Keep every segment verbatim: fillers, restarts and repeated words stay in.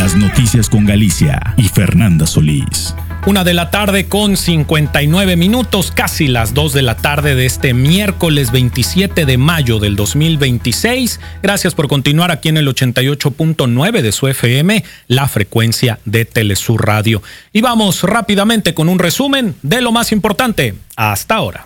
Las noticias con Galicia y Fernanda Solís. Una de la tarde con cincuenta y nueve minutos, casi las dos de la tarde de este miércoles veintisiete de mayo del dos mil veintiséis. Gracias por continuar aquí en el ochenta y ocho punto nueve de su F M, la frecuencia de Telesur Radio. Y vamos rápidamente con un resumen de lo más importante hasta ahora.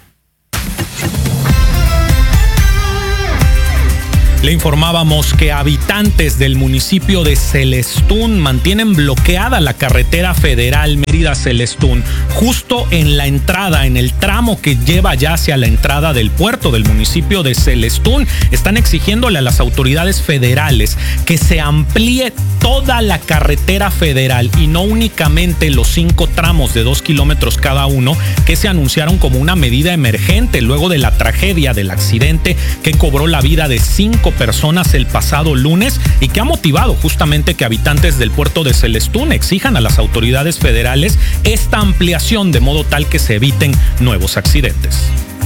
Le informábamos que habitantes del municipio de Celestún mantienen bloqueada la carretera federal Mérida-Celestún, justo en la entrada, en el tramo que lleva ya hacia la entrada del puerto del municipio de Celestún. Están exigiéndole a las autoridades federales que se amplíe toda la carretera federal y no únicamente los cinco tramos de dos kilómetros cada uno que se anunciaron como una medida emergente luego de la tragedia del accidente que cobró la vida de cinco personas el pasado lunes y que ha motivado justamente que habitantes del puerto de Celestún exijan a las autoridades federales esta ampliación de modo tal que se eviten nuevos accidentes.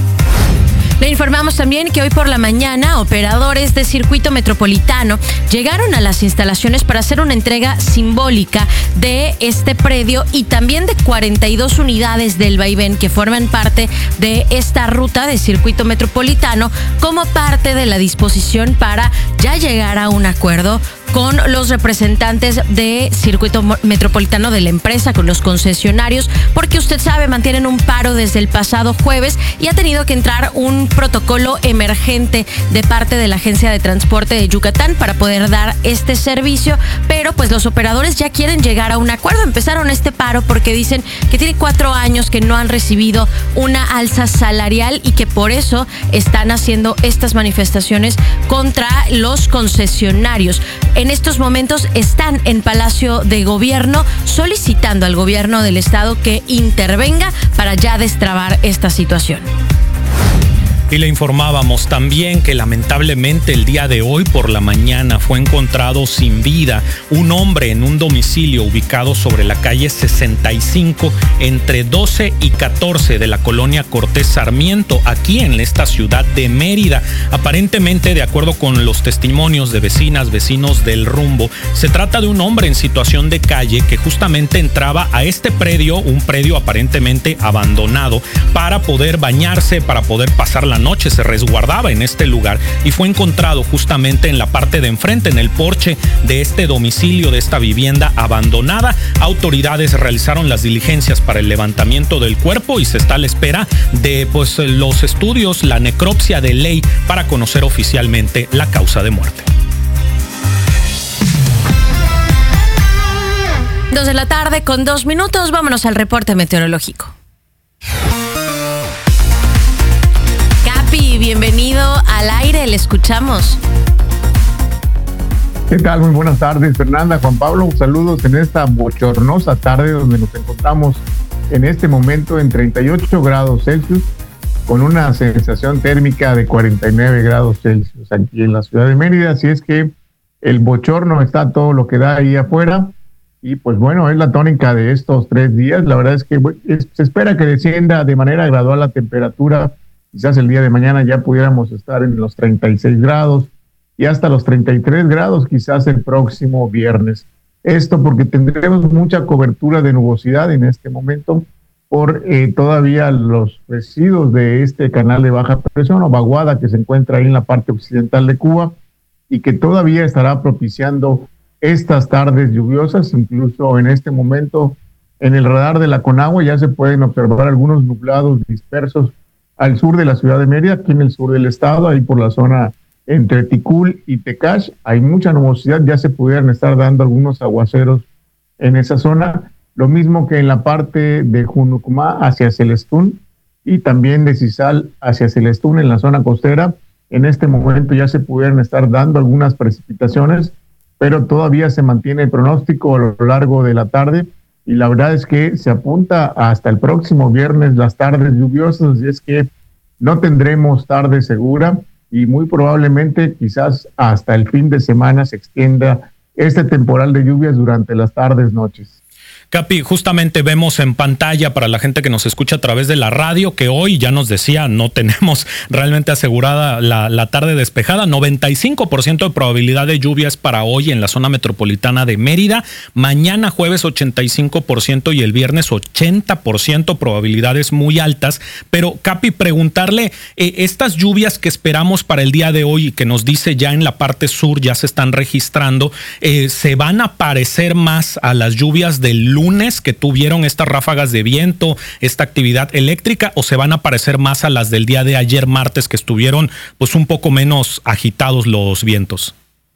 Le informamos también que hoy por la mañana operadores de Circuito Metropolitano llegaron a las instalaciones para hacer una entrega simbólica de este predio y también de cuarenta y dos unidades del vaivén que forman parte de esta ruta de Circuito Metropolitano como parte de la disposición para ya llegar a un acuerdo con los representantes de Circuito Metropolitano de la empresa, con los concesionarios, porque usted sabe, mantienen un paro desde el pasado jueves y ha tenido que entrar un protocolo emergente de parte de la Agencia de Transporte de Yucatán para poder dar este servicio, pero pues los operadores ya quieren llegar a un acuerdo. Empezaron este paro porque dicen que tiene cuatro años que no han recibido una alza salarial y que por eso están haciendo estas manifestaciones contra los concesionarios. En estos momentos están en Palacio de Gobierno solicitando al gobierno del estado que intervenga para ya destrabar esta situación. Y le informábamos también que lamentablemente el día de hoy por la mañana fue encontrado sin vida un hombre en un domicilio ubicado sobre la calle sesenta y cinco entre doce y catorce de la colonia Cortés Sarmiento, aquí en esta ciudad de Mérida. Aparentemente, de acuerdo con los testimonios de vecinas, vecinos del rumbo, se trata de un hombre en situación de calle que justamente entraba a este predio, un predio aparentemente abandonado, para poder bañarse, para poder pasar la noche, se resguardaba en este lugar y fue encontrado justamente en la parte de enfrente, en el porche de este domicilio, de esta vivienda abandonada. Autoridades realizaron las diligencias para el levantamiento del cuerpo y se está a la espera de pues los estudios, la necropsia de ley para conocer oficialmente la causa de muerte. Dos de la tarde con dos minutos, vámonos al reporte meteorológico. Bienvenido al aire, le escuchamos. ¿Qué tal? Muy buenas tardes, Fernanda, Juan Pablo. Saludos en esta bochornosa tarde donde nos encontramos en este momento en treinta y ocho grados Celsius con una sensación térmica de cuarenta y nueve grados Celsius aquí en la ciudad de Mérida. Así es que el bochorno está todo lo que da ahí afuera y pues bueno, es la tónica de estos tres días. La verdad es que es, se espera que descienda de manera gradual la temperatura. Quizás el día de mañana ya pudiéramos estar en los treinta y seis grados y hasta los treinta y tres grados quizás el próximo viernes. Esto porque tendremos mucha cobertura de nubosidad en este momento por eh, todavía los residuos de este canal de baja presión o vaguada que se encuentra ahí en la parte occidental de Cuba y que todavía estará propiciando estas tardes lluviosas. Incluso en este momento en el radar de la Conagua ya se pueden observar algunos nublados dispersos al sur de la ciudad de Mérida, aquí en el sur del estado, ahí por la zona entre Ticul y Tecash. Hay mucha nubosidad, ya se pudieran estar dando algunos aguaceros en esa zona, lo mismo que en la parte de Junucumá hacia Celestún y también de Cizal hacia Celestún en la zona costera. En este momento ya se pudieran estar dando algunas precipitaciones, pero todavía se mantiene el pronóstico a lo largo de la tarde. Y la verdad es que se apunta hasta el próximo viernes las tardes lluviosas, y es que no tendremos tarde segura y muy probablemente quizás hasta el fin de semana se extienda este temporal de lluvias durante las tardes, noches. Capi, justamente vemos en pantalla para la gente que nos escucha a través de la radio que hoy ya nos decía, no tenemos realmente asegurada la, la tarde despejada. noventa y cinco por ciento de probabilidad de lluvias para hoy en la zona metropolitana de Mérida. Mañana jueves ochenta y cinco por ciento y el viernes ochenta por ciento, probabilidades muy altas. Pero Capi, preguntarle, eh, estas lluvias que esperamos para el día de hoy y que nos dice ya en la parte sur ya se están registrando, eh, ¿se van a parecer más a las lluvias del lunes que tuvieron estas ráfagas de viento, esta actividad eléctrica, o se van a parecer más a las del día de ayer martes que estuvieron pues un poco menos agitados los vientos?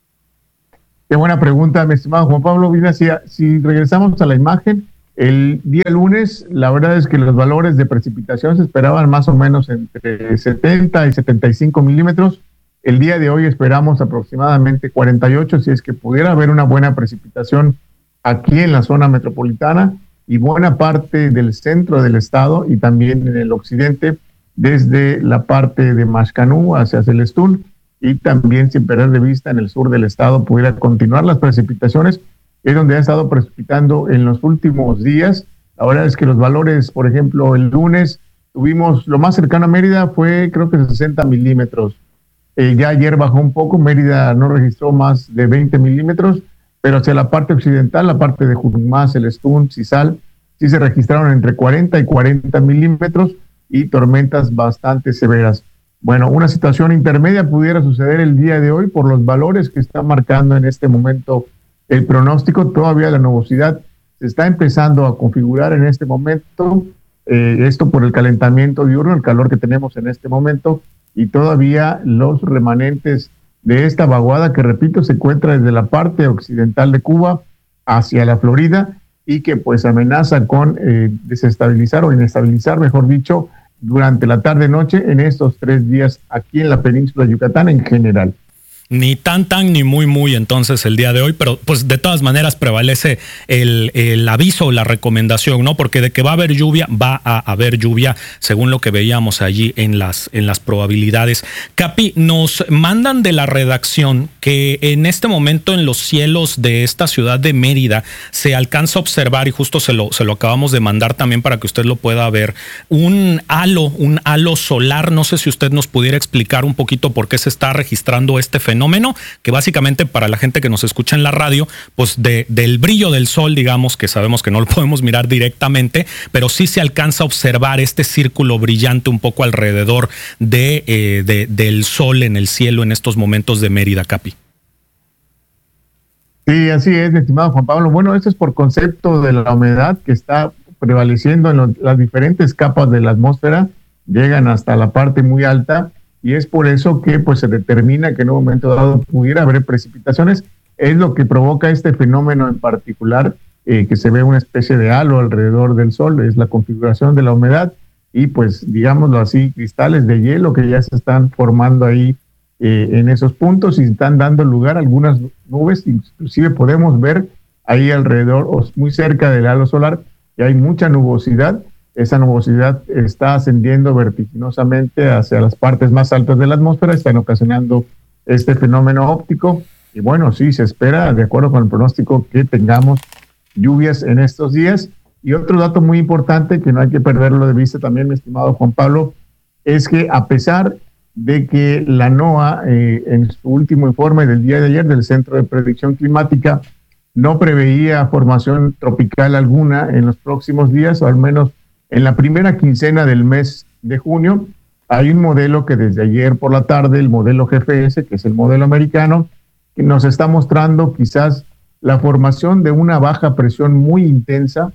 Qué buena pregunta, mi estimado Juan Pablo. Mira, si, si regresamos a la imagen, el día lunes, la verdad es que los valores de precipitación se esperaban más o menos entre setenta y setenta y cinco milímetros. El día de hoy esperamos aproximadamente cuarenta y ocho, si es que pudiera haber una buena precipitación aquí en la zona metropolitana y buena parte del centro del estado y también en el occidente, desde la parte de Maxcanú hacia Celestún, y también sin perder de vista en el sur del estado pudiera continuar las precipitaciones. Es donde ha estado precipitando en los últimos días. La verdad es que los valores, por ejemplo, el lunes tuvimos, lo más cercano a Mérida fue creo que sesenta milímetros. Eh, ya ayer bajó un poco, Mérida no registró más de veinte milímetros, pero hacia la parte occidental, la parte de Jurumá, Celestún, Cizal, sí se registraron entre cuarenta y cuarenta milímetros y tormentas bastante severas. Bueno, una situación intermedia pudiera suceder el día de hoy por los valores que está marcando en este momento el pronóstico. Todavía la nubosidad se está empezando a configurar en este momento, eh, esto por el calentamiento diurno, el calor que tenemos en este momento, y todavía los remanentes de esta vaguada que, repito, se encuentra desde la parte occidental de Cuba hacia la Florida y que pues amenaza con eh, desestabilizar o inestabilizar, mejor dicho, durante la tarde-noche en estos tres días aquí en la península de Yucatán en general. Ni tan tan ni muy muy entonces el día de hoy, pero pues de todas maneras prevalece el, el aviso o la recomendación, ¿no? Porque de que va a haber lluvia, va a haber lluvia, según lo que veíamos allí en las, en las probabilidades. Capi, nos mandan de la redacción que en este momento en los cielos de esta ciudad de Mérida se alcanza a observar, y justo se lo, se lo acabamos de mandar también para que usted lo pueda ver, un halo, un halo solar. No sé si usted nos pudiera explicar un poquito por qué se está registrando este fenómeno. fenómeno que básicamente para la gente que nos escucha en la radio, pues de, del brillo del sol, digamos, que sabemos que no lo podemos mirar directamente, pero sí se alcanza a observar este círculo brillante un poco alrededor de, eh, de, del sol en el cielo en estos momentos de Mérida, Capi. Sí, así es, mi estimado Juan Pablo. Bueno, esto es por concepto de la humedad que está prevaleciendo en lo, las diferentes capas de la atmósfera, llegan hasta la parte muy alta, y es por eso que pues se determina que en un momento dado pudiera haber precipitaciones. Es lo que provoca este fenómeno en particular, eh, que se ve una especie de halo alrededor del sol, es la configuración de la humedad, y pues digámoslo así, cristales de hielo que ya se están formando ahí eh, en esos puntos y están dando lugar a algunas nubes. Inclusive podemos ver ahí alrededor, o muy cerca del halo solar, que hay mucha nubosidad. Esa nubosidad está ascendiendo vertiginosamente hacia las partes más altas de la atmósfera, están ocasionando este fenómeno óptico. Y bueno, sí, se espera, de acuerdo con el pronóstico, que tengamos lluvias en estos días. Y otro dato muy importante, que no hay que perderlo de vista también, mi estimado Juan Pablo, es que a pesar de que la NOAA, eh, en su último informe del día de ayer del Centro de Predicción Climática, no preveía formación tropical alguna en los próximos días, o al menos en la primera quincena del mes de junio. Hay un modelo que desde ayer por la tarde, el modelo G F S, que es el modelo americano, que nos está mostrando quizás la formación de una baja presión muy intensa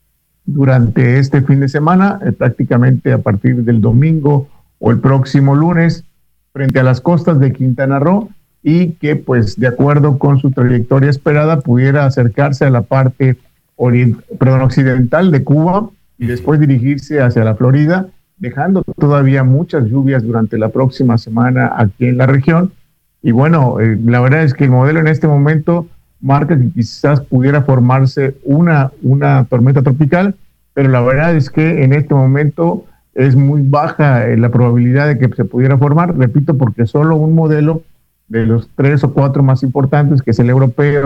durante este fin de semana, eh, prácticamente a partir del domingo o el próximo lunes, frente a las costas de Quintana Roo, y que pues de acuerdo con su trayectoria esperada pudiera acercarse a la parte orient- perdón, occidental de Cuba y después dirigirse hacia la Florida, dejando todavía muchas lluvias durante la próxima semana aquí en la región. Y bueno, eh, la verdad es que el modelo en este momento marca que quizás pudiera formarse una, una tormenta tropical, pero la verdad es que en este momento es muy baja eh, la probabilidad de que se pudiera formar, repito, porque solo un modelo de los tres o cuatro más importantes, que es el europeo,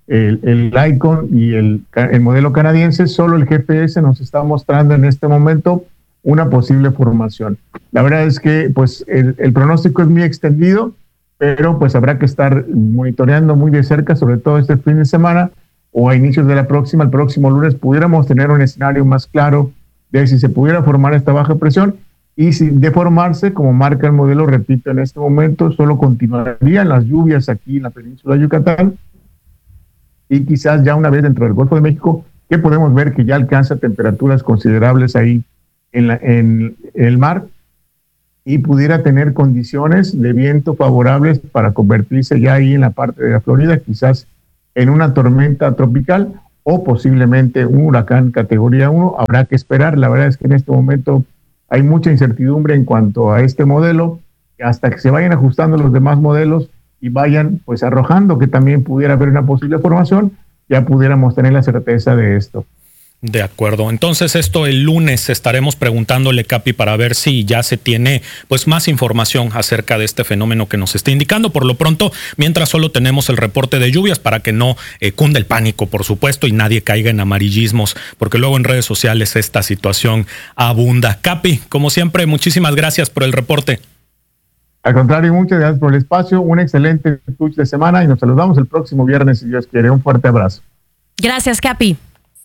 el, el Icon y el, el modelo canadiense, solo el G P S nos está mostrando en este momento una posible formación. La verdad es que pues el, el pronóstico es muy extendido, pero pues habrá que estar monitoreando muy de cerca, sobre todo este fin de semana o a inicios de la próxima, el próximo lunes, pudiéramos tener un escenario más claro de si se pudiera formar esta baja presión, y si de formarse, como marca el modelo, repito, en este momento solo continuarían las lluvias aquí en la península de Yucatán, y quizás ya una vez dentro del Golfo de México, que podemos ver que ya alcanza temperaturas considerables ahí en, la, en el mar, y pudiera tener condiciones de viento favorables para convertirse ya ahí en la parte de la Florida, quizás en una tormenta tropical o posiblemente un huracán categoría uno. Habrá que esperar. La verdad es que en este momento hay mucha incertidumbre en cuanto a este modelo, hasta que se vayan ajustando los demás modelos y vayan pues arrojando que también pudiera haber una posible formación, ya pudiéramos tener la certeza de esto. De acuerdo. Entonces esto el lunes estaremos preguntándole, Capi, para ver si ya se tiene pues más información acerca de este fenómeno que nos está indicando. Por lo pronto, mientras solo tenemos el reporte de lluvias para que no eh, cunda el pánico, por supuesto, y nadie caiga en amarillismos, porque luego en redes sociales esta situación abunda. Capi, como siempre, muchísimas gracias por el reporte. Al contrario, muchas gracias por el espacio. Un excelente touch de semana y nos saludamos el próximo viernes, si Dios quiere. Un fuerte abrazo. Gracias, Capi.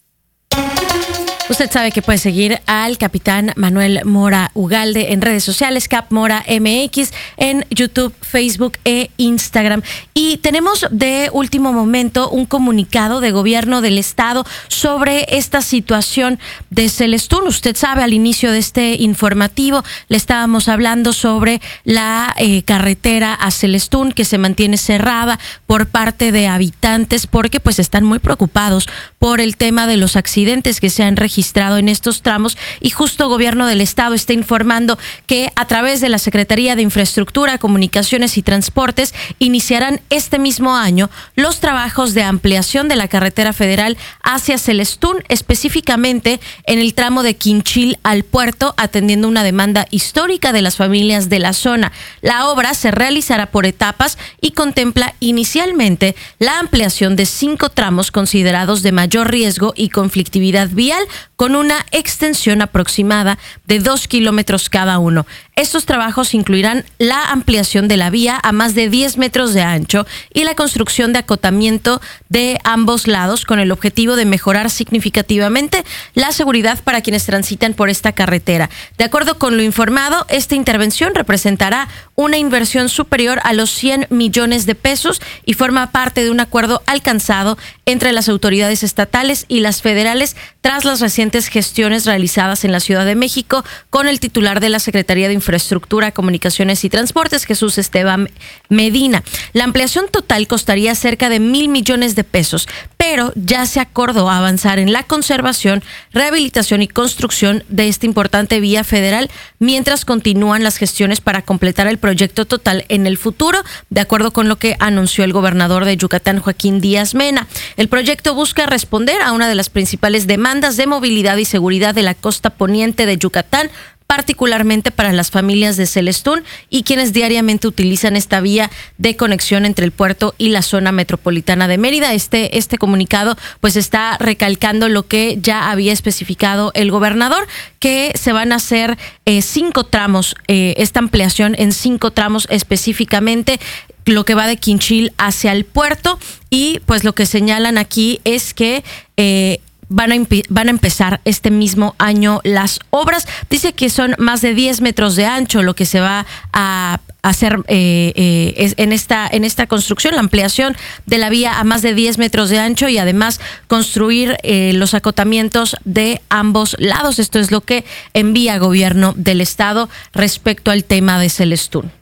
Usted sabe que puede seguir al capitán Manuel Mora Ugalde en redes sociales, Cap Mora M X, en YouTube, Facebook e Instagram. Y tenemos de último momento un comunicado de gobierno del estado sobre esta situación de Celestún. Usted sabe, al inicio de este informativo le estábamos hablando sobre la eh, carretera a Celestún, que se mantiene cerrada por parte de habitantes porque pues están muy preocupados por el tema de los accidentes que se han registrado en estos tramos, y justo gobierno del estado está informando que a través de la Secretaría de Infraestructura, Comunicaciones y Transportes iniciarán este mismo año los trabajos de ampliación de la carretera federal hacia Celestún, específicamente en el tramo de Quinchil al puerto, atendiendo una demanda histórica de las familias de la zona. La obra se realizará por etapas y contempla inicialmente la ampliación de cinco tramos considerados de mayor riesgo y conflictividad vial, con una extensión aproximada de dos kilómetros cada uno. Estos trabajos incluirán la ampliación de la vía a más de diez metros de ancho y la construcción de acotamiento de ambos lados, con el objetivo de mejorar significativamente la seguridad para quienes transitan por esta carretera. De acuerdo con lo informado, esta intervención representará una inversión superior a los cien millones de pesos y forma parte de un acuerdo alcanzado entre las autoridades estatales y las federales tras las recientes gestiones realizadas en la Ciudad de México con el titular de la Secretaría de Infraestructura, Comunicaciones y Transportes, Jesús Esteban Medina. La ampliación total costaría cerca de mil millones de pesos, pero ya se acordó avanzar en la conservación, rehabilitación y construcción de esta importante vía federal mientras continúan las gestiones para completar el proyecto total en el futuro, de acuerdo con lo que anunció el gobernador de Yucatán, Joaquín Díaz Mena. El proyecto busca responder a una de las principales demandas de movilidad y seguridad de la costa poniente de Yucatán, particularmente para las familias de Celestún y quienes diariamente utilizan esta vía de conexión entre el puerto y la zona metropolitana de Mérida. Este, este comunicado pues está recalcando lo que ya había especificado el gobernador, que se van a hacer eh, cinco tramos, eh, esta ampliación en cinco tramos específicamente, lo que va de Quinchil hacia el puerto, y pues lo que señalan aquí es que eh, Van a, van a empezar este mismo año las obras. Dice que son más de diez metros de ancho lo que se va a hacer eh, eh, en, esta, en esta construcción, la ampliación de la vía a más de diez metros de ancho y además construir eh, los acotamientos de ambos lados. Esto es lo que envía gobierno del estado respecto al tema de Celestún.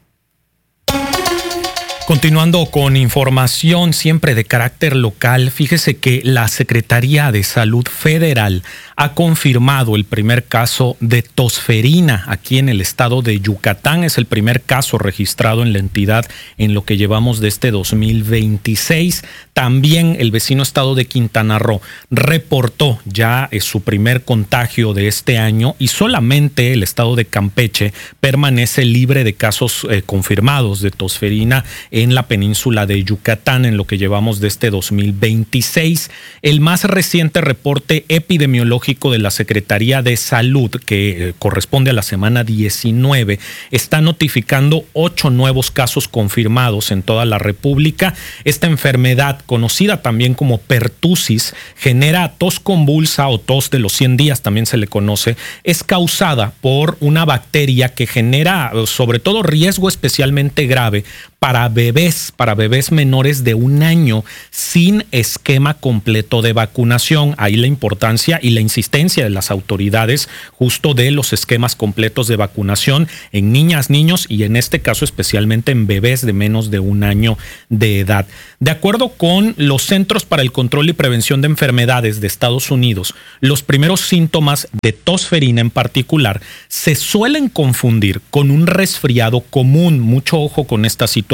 Continuando con información siempre de carácter local, fíjese que la Secretaría de Salud Federal ha confirmado el primer caso de tosferina aquí en el estado de Yucatán. Es el primer caso registrado en la entidad en lo que llevamos de este dos mil veintiséis. También el vecino estado de Quintana Roo reportó ya su primer contagio de este año y solamente el estado de Campeche permanece libre de casos eh, confirmados de tosferina en la península de Yucatán en lo que llevamos de este dos mil veintiséis. El más reciente reporte epidemiológico de la Secretaría de Salud, que corresponde a la semana diecinueve, está notificando ocho nuevos casos confirmados en toda la República. Esta enfermedad, conocida también como pertusis, genera tos convulsa o tos de los cien días, también se le conoce. Es causada por una bacteria que genera sobre todo riesgo especialmente grave para bebés, para bebés menores de un año sin esquema completo de vacunación. Ahí la importancia y la insistencia de las autoridades justo de los esquemas completos de vacunación en niñas, niños y en este caso especialmente en bebés de menos de un año de edad. De acuerdo con los Centros para el Control y Prevención de Enfermedades de Estados Unidos, los primeros síntomas de tosferina en particular se suelen confundir con un resfriado común. Mucho ojo con esta situación.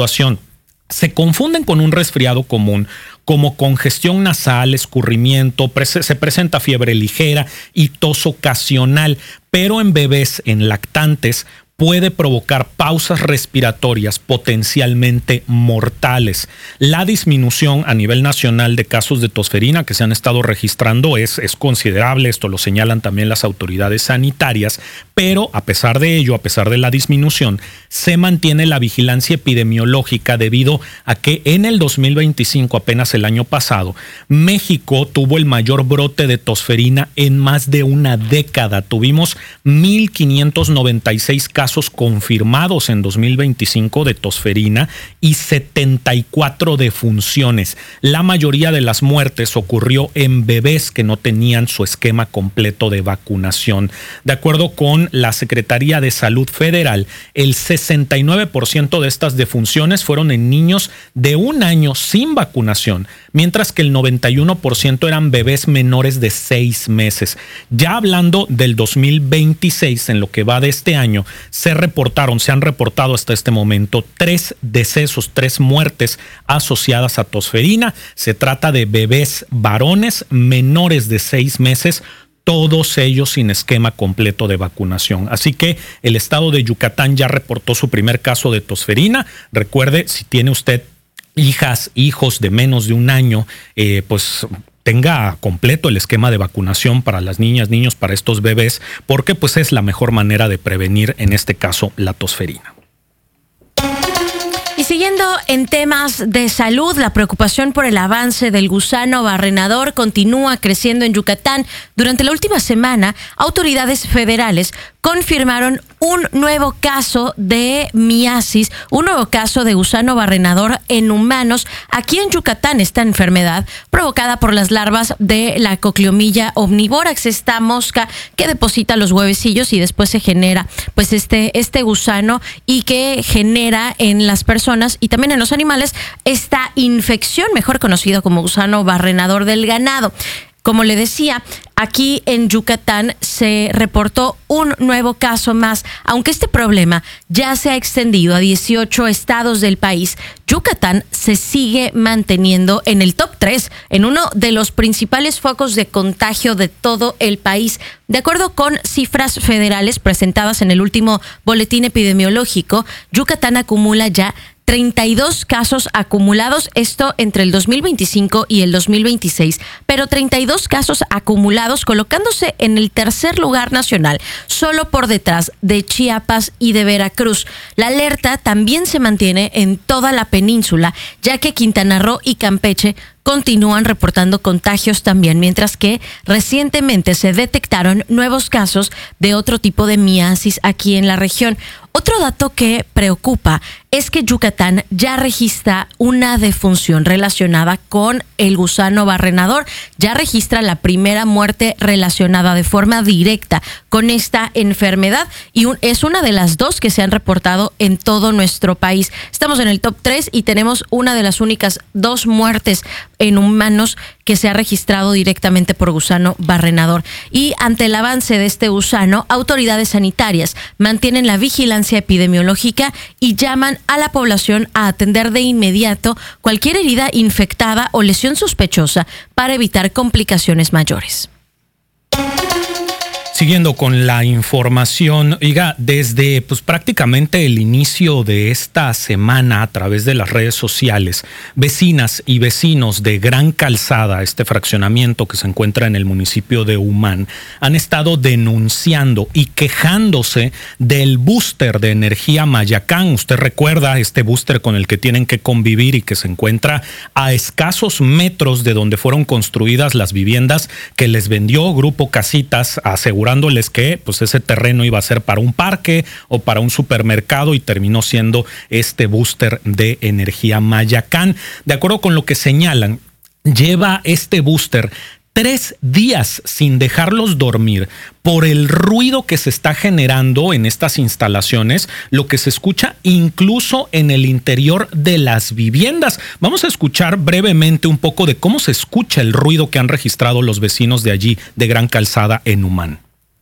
Se confunden con un resfriado común como congestión nasal, escurrimiento, se presenta fiebre ligera y tos ocasional, pero en bebés, en lactantes, puede provocar pausas respiratorias potencialmente mortales. La disminución a nivel nacional de casos de tosferina que se han estado registrando es, es considerable, esto lo señalan también las autoridades sanitarias, pero a pesar de ello, a pesar de la disminución, se mantiene la vigilancia epidemiológica debido a que en el dos mil veinticinco, apenas el año pasado, México tuvo el mayor brote de tosferina en más de una década. Tuvimos mil quinientos noventa y seis casos casos confirmados en dos mil veinticinco de tosferina y setenta y cuatro defunciones. La mayoría de las muertes ocurrió en bebés que no tenían su esquema completo de vacunación. De acuerdo con la Secretaría de Salud Federal, el sesenta y nueve por ciento de estas defunciones fueron en niños de un año sin vacunación, mientras que el noventa y uno por ciento eran bebés menores de seis meses. Ya hablando del dos mil veintiséis, en lo que va de este año, se reportaron, se han reportado hasta este momento tres decesos, tres muertes asociadas a tosferina. Se trata de bebés varones menores de seis meses, todos ellos sin esquema completo de vacunación. Así que el estado de Yucatán ya reportó su primer caso de tosferina. Recuerde, si tiene usted hijas, hijos de menos de un año, eh, pues tenga completo el esquema de vacunación para las niñas, niños, para estos bebés, porque pues es la mejor manera de prevenir, en este caso, la tosferina. Y siguiendo en temas de salud, la preocupación por el avance del gusano barrenador continúa creciendo en Yucatán. Durante la última semana, autoridades federales confirmaron un nuevo caso de miasis, un nuevo caso de gusano barrenador en humanos. Aquí en Yucatán, esta enfermedad provocada por las larvas de la cocliomilla omnivorax, esta mosca que deposita los huevecillos y después se genera pues este, este gusano y que genera en las personas y también en los animales esta infección, mejor conocido como gusano barrenador del ganado. Como le decía, aquí en Yucatán se reportó un nuevo caso más. Aunque este problema ya se ha extendido a dieciocho estados del país, Yucatán se sigue manteniendo en el top tres, en uno de los principales focos de contagio de todo el país. De acuerdo con cifras federales presentadas en el último boletín epidemiológico, Yucatán acumula ya treinta y dos casos acumulados, esto entre el dos mil veinticinco y el dos mil veintiséis, pero treinta y dos casos acumulados, colocándose en el tercer lugar nacional, solo por detrás de Chiapas y de Veracruz. La alerta también se mantiene en toda la península, ya que Quintana Roo y Campeche continúan reportando contagios también, mientras que recientemente se detectaron nuevos casos de otro tipo de miasis aquí en la región. Otro dato que preocupa es que Yucatán ya registra una defunción relacionada con el gusano barrenador, ya registra la primera muerte relacionada de forma directa con esta enfermedad y un, es una de las dos que se han reportado en todo nuestro país. Estamos en el top tres y tenemos una de las únicas dos muertes en humanos que se ha registrado directamente por gusano barrenador. Y ante el avance de este gusano, autoridades sanitarias mantienen la vigilancia epidemiológica y llaman a la población a atender de inmediato cualquier herida infectada o lesión sospechosa para evitar complicaciones mayores. Siguiendo con la información, oiga, desde pues prácticamente el inicio de esta semana a través de las redes sociales, vecinas y vecinos de Gran Calzada, este fraccionamiento que se encuentra en el municipio de Umán, han estado denunciando y quejándose del búster de energía Mayacán. Usted recuerda este búster con el que tienen que convivir y que se encuentra a escasos metros de donde fueron construidas las viviendas que les vendió Grupo Casitas, asegurándoles que pues ese terreno iba a ser para un parque o para un supermercado, y terminó siendo este búster de energía Mayacán. De acuerdo con lo que señalan, lleva este búster tres días sin dejarlos dormir por el ruido que se está generando en estas instalaciones, lo que se escucha incluso en el interior de las viviendas. Vamos a escuchar brevemente un poco de cómo se escucha el ruido que han registrado los vecinos de allí, de Gran Calzada en Umán.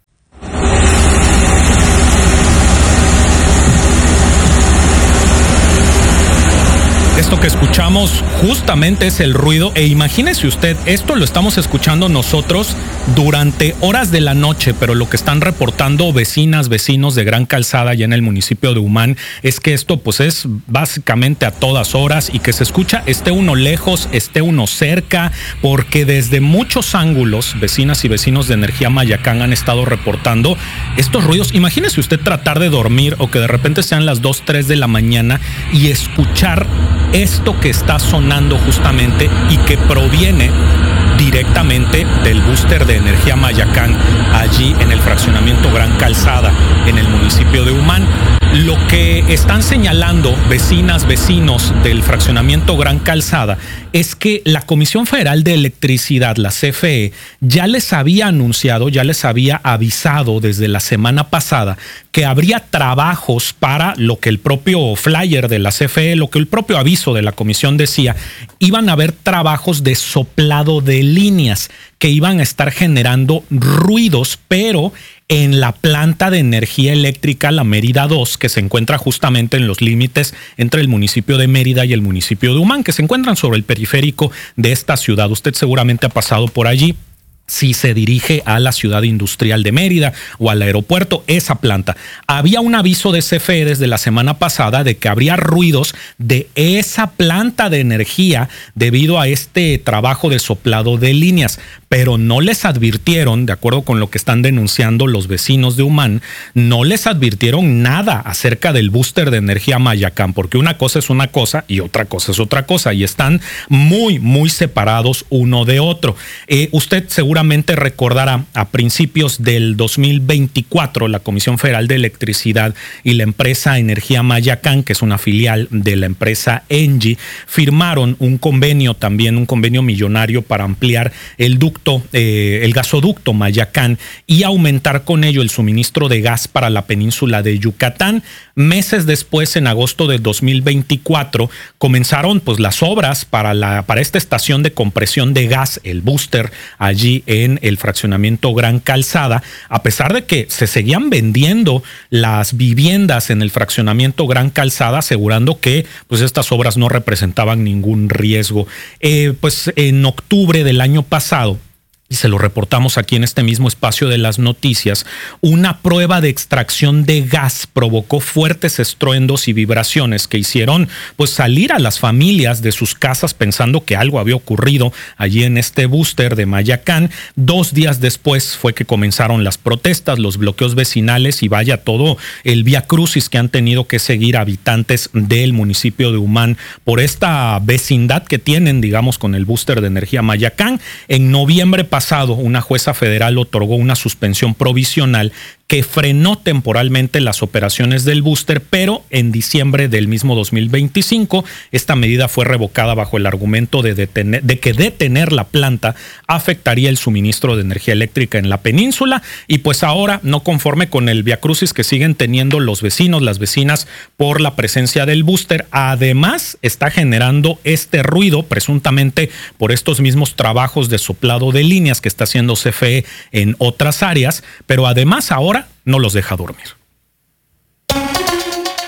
Esto que escuchamos justamente es el ruido, e imagínese usted, esto lo estamos escuchando nosotros durante horas de la noche, pero lo que están reportando vecinas, vecinos de Gran Calzada ya en el municipio de Umán es que esto pues es básicamente a todas horas, y que se escucha, esté uno lejos, esté uno cerca, porque desde muchos ángulos vecinas y vecinos de energía Mayacán han estado reportando estos ruidos. Imagínese usted tratar de dormir o que de repente sean las dos, tres de la mañana y escuchar esto que está sonando justamente y que proviene directamente del búster de energía Mayacán allí en el fraccionamiento Gran Calzada en el municipio de Umán. Lo que están señalando vecinas, vecinos del fraccionamiento Gran Calzada es que la Comisión Federal de Electricidad, la C F E, ya les había anunciado, ya les había avisado desde la semana pasada que habría trabajos para lo que el propio flyer de la C F E, lo que el propio aviso de la comisión decía, iban a haber trabajos de soplado de líneas que iban a estar generando ruidos, pero en la planta de energía eléctrica, la Mérida dos, que se encuentra justamente en los límites entre el municipio de Mérida y el municipio de Umán, que se encuentran sobre el periférico de esta ciudad. Usted seguramente ha pasado por allí. Si se dirige a la ciudad industrial de Mérida o al aeropuerto, esa planta. Había un aviso de C F E desde la semana pasada de que habría ruidos de esa planta de energía debido a este trabajo de soplado de líneas, pero no les advirtieron, de acuerdo con lo que están denunciando los vecinos de Umán, no les advirtieron nada acerca del búster de energía Mayacán, porque una cosa es una cosa y otra cosa es otra cosa, y están muy, muy separados uno de otro. Eh, usted seguro Seguramente recordará, a principios del dos mil veinticuatro, la Comisión Federal de Electricidad y la empresa Energía Mayacán, que es una filial de la empresa Engie, firmaron un convenio, también un convenio millonario para ampliar el ducto, eh, el gasoducto Mayacán, y aumentar con ello el suministro de gas para la península de Yucatán. Meses después, en agosto de dos mil veinticuatro, comenzaron pues las obras para, la, para esta estación de compresión de gas, el búster, allí en el fraccionamiento Gran Calzada, a pesar de que se seguían vendiendo las viviendas en el fraccionamiento Gran Calzada, asegurando que pues estas obras no representaban ningún riesgo. Eh, pues en octubre del año pasado, y se lo reportamos aquí en este mismo espacio de las noticias, una prueba de extracción de gas provocó fuertes estruendos y vibraciones que hicieron pues salir a las familias de sus casas pensando que algo había ocurrido allí en este búster de Mayacán. Dos días después fue que comenzaron las protestas, los bloqueos vecinales y vaya todo el viacrucis que han tenido que seguir habitantes del municipio de Umán por esta vecindad que tienen, digamos, con el búster de energía Mayacán. En noviembre pasado, una jueza federal otorgó una suspensión provisional que frenó temporalmente las operaciones del búster, pero en diciembre del mismo dos mil veinticinco esta medida fue revocada bajo el argumento de, detener, de que detener la planta afectaría el suministro de energía eléctrica en la península. Y pues ahora, no conforme con el viacrucis que siguen teniendo los vecinos, las vecinas, por la presencia del búster, además está generando este ruido presuntamente por estos mismos trabajos de soplado de líneas que está haciendo C F E en otras áreas, pero además ahora no los deja dormir.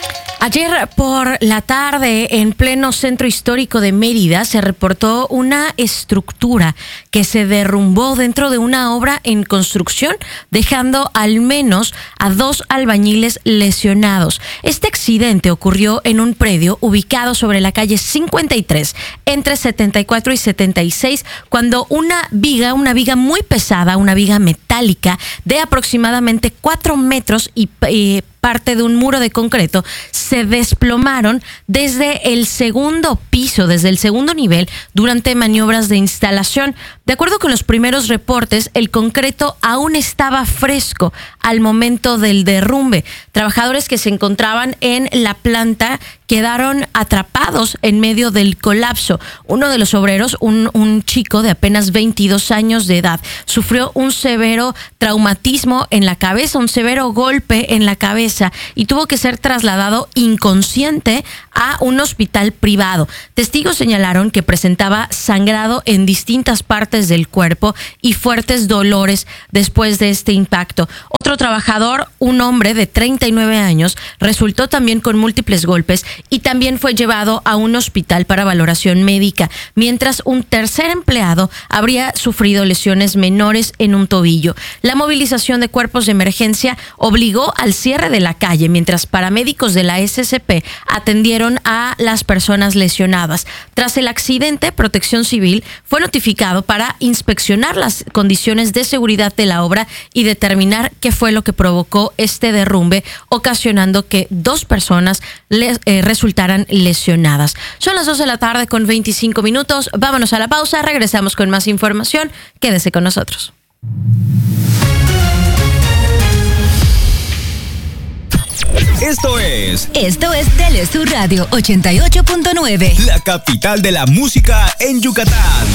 Ayer por la tarde, en pleno centro histórico de Mérida, se reportó una estructura que se derrumbó dentro de una obra en construcción, dejando al menos a dos albañiles lesionados. Este accidente ocurrió en un predio ubicado sobre la calle cincuenta y tres, entre setenta y cuatro y setenta y seis, cuando una viga, una viga muy pesada, una viga metálica de aproximadamente cuatro metros y eh, parte de un muro de concreto, se desplomaron desde el segundo piso, desde el segundo nivel, durante maniobras de instalación. De acuerdo con los primeros reportes, el concreto aún estaba fresco al momento del derrumbe. Trabajadores que se encontraban en la planta quedaron atrapados en medio del colapso. Uno de los obreros, un, un chico de apenas veintidós años de edad, sufrió un severo traumatismo en la cabeza, un severo golpe en la cabeza, y tuvo que ser trasladado inconsciente a un hospital privado. Testigos señalaron que presentaba sangrado en distintas partes del cuerpo y fuertes dolores después de este impacto. Otro trabajador, un hombre de treinta y nueve años, resultó también con múltiples golpes y también fue llevado a un hospital para valoración médica, mientras un tercer empleado habría sufrido lesiones menores en un tobillo. La movilización de cuerpos de emergencia obligó al cierre de la calle, mientras paramédicos de la S C P atendieron a las personas lesionadas. Tras el accidente, Protección Civil fue notificado para inspeccionar las condiciones de seguridad de la obra y determinar qué fue lo que provocó este derrumbe, ocasionando que dos personas les, eh, resultaran lesionadas. Son las dos de la tarde con veinticinco minutos. Vámonos a la pausa, regresamos con más información. Quédese con nosotros. Esto es... Esto es Telesur Radio ochenta y ocho punto nueve. La capital de la música en Yucatán.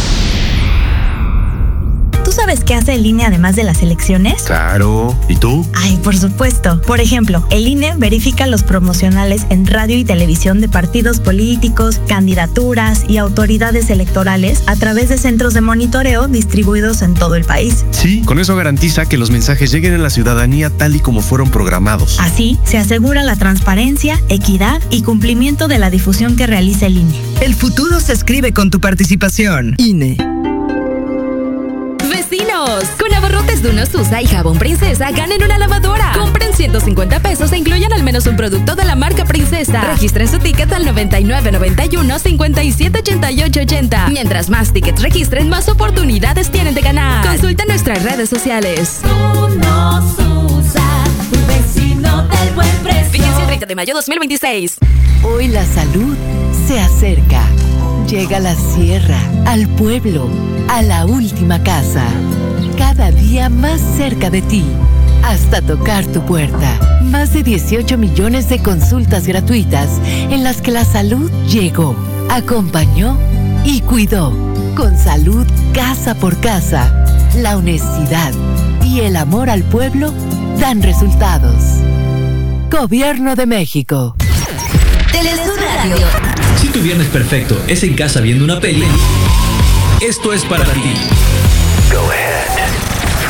¿Tú sabes qué hace el I N E además de las elecciones? Claro. ¿Y tú? Ay, por supuesto. Por ejemplo, el I N E verifica los promocionales en radio y televisión de partidos políticos, candidaturas y autoridades electorales a través de centros de monitoreo distribuidos en todo el país. Sí, con eso garantiza que los mensajes lleguen a la ciudadanía tal y como fueron programados. Así, se asegura la transparencia, equidad y cumplimiento de la difusión que realiza el I N E. El futuro se escribe con tu participación. I N E. Vecinos, con abarrotes de una Susa y jabón Princesa, ganen una lavadora. Compren ciento cincuenta pesos e incluyan al menos un producto de la marca Princesa. Registren su ticket al noventa y nueve noventa y uno cincuenta y siete ochenta y ocho ochenta. Mientras más tickets registren, más oportunidades tienen de ganar. Consulta nuestras redes sociales. Uno Susa, un vecino del buen precio. Vigencia el treinta de mayo dos mil veintiséis. Hoy la salud se acerca. Llega a la sierra, al pueblo, a la última casa. Cada día más cerca de ti, hasta tocar tu puerta. Más de dieciocho millones de consultas gratuitas en las que la salud llegó, acompañó y cuidó. Con salud casa por casa, la honestidad y el amor al pueblo dan resultados. Gobierno de México. Telesur Radio. Si tu viernes perfecto es en casa viendo una peli, esto es para ti. Go ahead.